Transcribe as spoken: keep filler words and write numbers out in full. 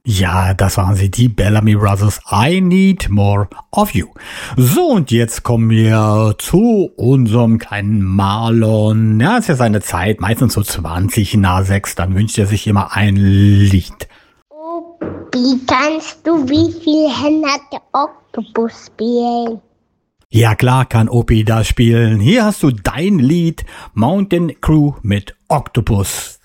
Ja, das waren sie, die Bellamy Brothers. I Need More of You. So, und jetzt kommen wir zu unserem kleinen Marlon. Ja, ist ja seine Zeit, meistens so zwanzig nach sechs, dann wünscht er sich immer ein Lied. Opi, kannst du Wie viele Hände hat der Oktopus spielen? Ja, klar kann Opi das spielen. Hier hast du dein Lied Mountain Crew mit Octopus.